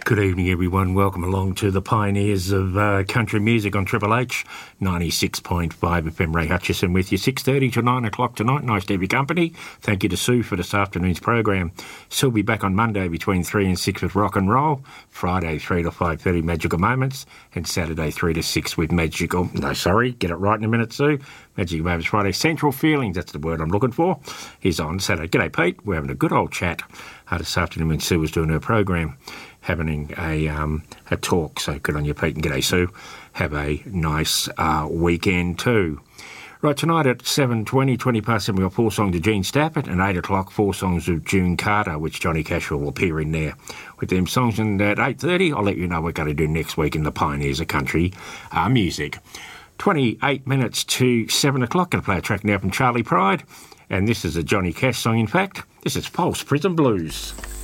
Good evening, everyone. Welcome along to the Pioneers of Country Music on Triple H, 96.5 FM. Ray Hutchison with you, 6:30 to 9 o'clock tonight. Nice to have your company. Thank you to Sue for this afternoon's program. Sue will be back on Monday between 3 and 6 with Rock and Roll, Friday 3 to 5:30 Magical Moments, and Saturday 3 to 6 with get it right in a minute, Sue. Magical Moments Friday. Central Feelings, that's the word I'm looking for, is on Saturday. G'day, Pete. We're having a good old chat this afternoon when Sue was doing her program, having a talk. So good on you, Pete, and g'day, Sue. Have a nice weekend too. Right, tonight at 7:20, 20 past 7, we've got 4 songs of Gene Stafford, and 8 o'clock, 4 songs of June Carter, which Johnny Cash will appear in there with them songs. And at 8:30, I'll let you know what we're going to do next week in the Pioneers of Country Music. 28 minutes to 7 o'clock. Going to play a track now from Charlie Pride. And this is a Johnny Cash song, in fact. This is False Prison Blues.